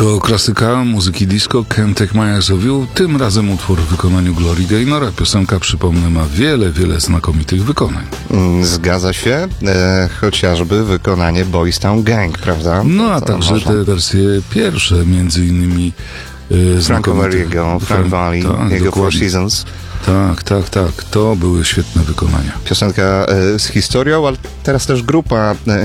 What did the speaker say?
To klasyka muzyki disco Can't Take My Eyes Off You, tym razem utwór w wykonaniu Glory Gaynora. Piosenka, przypomnę, ma wiele znakomitych wykonań. Zgadza się, chociażby wykonanie Boys Town Gang, prawda? No a także te wersje pierwsze, między innymi Franco Valliego, Frank Valli, jego Four Seasons. Tak, to były świetne wykonania. Piosenka z historią, ale teraz też grupa